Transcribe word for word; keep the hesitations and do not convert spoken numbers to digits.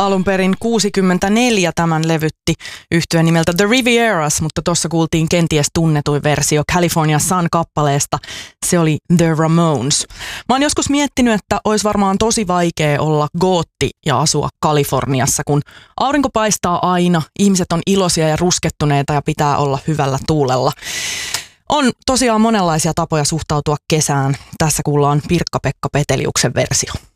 Alun perin kuusikymmentäneljä tämän levytti yhtye nimeltä The Rivieras, mutta tuossa kuultiin kenties tunnetuin versio California Sun-kappaleesta. Se oli The Ramones. Mä oon joskus miettinyt, että olisi varmaan tosi vaikea olla gootti ja asua Kaliforniassa, kun aurinko paistaa aina, ihmiset on iloisia ja ruskettuneita ja pitää olla hyvällä tuulella. On tosiaan monenlaisia tapoja suhtautua kesään. Tässä kuullaan Pirkka-Pekka Peteliuksen versio.